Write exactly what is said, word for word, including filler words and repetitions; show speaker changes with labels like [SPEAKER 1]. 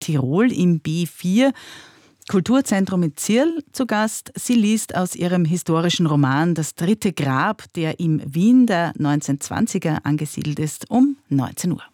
[SPEAKER 1] Tirol im B vier Kulturzentrum in Zirl zu Gast. Sie liest aus ihrem historischen Roman Das dritte Grab, der im Wien der neunzehnhundertzwanziger angesiedelt ist, um neunzehn Uhr.